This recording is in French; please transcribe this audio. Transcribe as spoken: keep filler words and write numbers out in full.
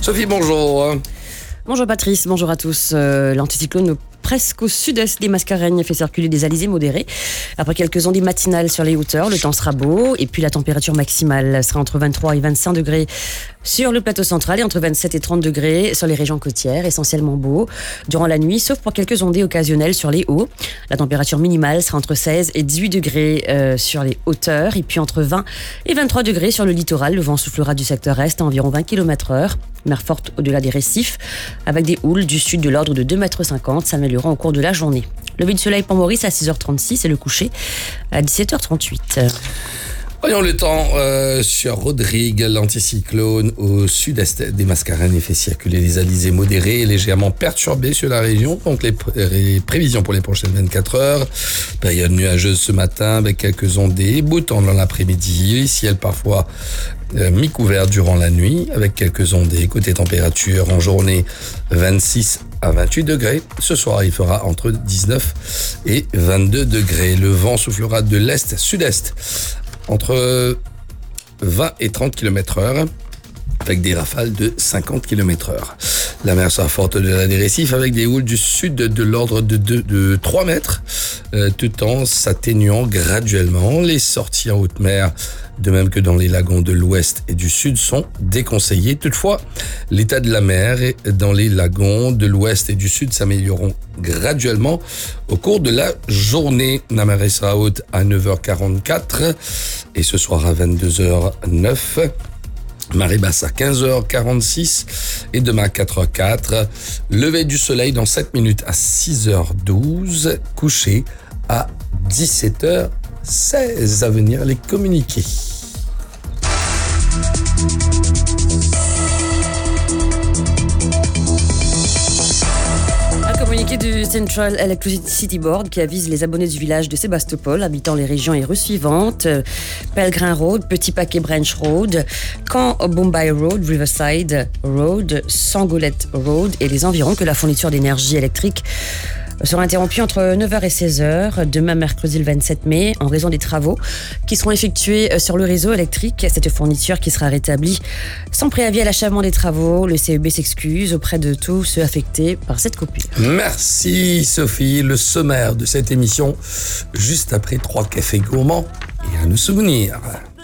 Sophie, bonjour. Bonjour Patrice, bonjour à tous. Euh, l'anticyclone presque au sud-est des Mascareignes fait circuler des alizés modérés. Après quelques ondées matinales sur les hauteurs, le temps sera beau et puis la température maximale sera entre vingt-trois et vingt-cinq degrés sur le plateau central et entre vingt-sept et trente degrés sur les régions côtières, essentiellement beau durant la nuit, sauf pour quelques ondées occasionnelles sur les hauts. La température minimale sera entre seize et dix-huit degrés euh, sur les hauteurs et puis entre vingt et vingt-trois degrés sur le littoral. Le vent soufflera du secteur est à environ vingt kilomètres heure. Mer forte au-delà des récifs, avec des houles du sud de l'ordre de deux mètres cinquante, s'améliorant au cours de la journée. Lever du soleil pour Maurice à six heures trente-six et le coucher à dix-sept heures trente-huit. Voyons le temps euh, sur Rodrigue, l'anticyclone au sud-est des Mascareignes fait circuler des alizés modérés et légèrement perturbés sur la région. Donc les, pr- les prévisions pour les prochaines vingt-quatre heures, période nuageuse ce matin avec quelques ondées, beau temps dans l'après-midi, ciel parfois euh, mi-couvert durant la nuit avec quelques ondées. Côté température, en journée vingt-six à vingt-huit degrés. Ce soir, il fera entre dix-neuf et vingt-deux degrés. Le vent soufflera de l'est-sud-est entre vingt et trente kilomètres heure, avec des rafales de cinquante kilomètres heure. La mer sera forte au-delà des récifs, avec des houles du sud de l'ordre de, de, de trois mètres, euh, tout en s'atténuant graduellement. Les sorties en haute mer, de même que dans les lagons de l'ouest et du sud, sont déconseillées. Toutefois, l'état de la mer dans les lagons de l'ouest et du sud s'amélioreront graduellement au cours de la journée. La mer sera haute à neuf heures quarante-quatre et ce soir à vingt-deux heures neuf. Marée basse à quinze heures quarante-six et demain à quatre heures quatre. Lever du soleil dans sept minutes à six heures douze. Coucher à dix-sept heures seize. À venir les communiquer. Communiqué du Central Electricity Board qui avise les abonnés du village de Sébastopol habitant les régions et rues suivantes: Pellegrin Road, Petit Paquet Branch Road, Camp Bombay Road, Riverside Road, Sangolette Road et les environs, que la fourniture d'énergie électrique sera interrompue entre neuf heures et seize heures demain mercredi le vingt-sept mai en raison des travaux qui seront effectués sur le réseau électrique. Cette fourniture qui sera rétablie sans préavis à l'achèvement des travaux. Le C E B s'excuse auprès de tous ceux affectés par cette coupure. Merci Sophie. Le sommaire de cette émission juste après trois cafés gourmands et à nous souvenir.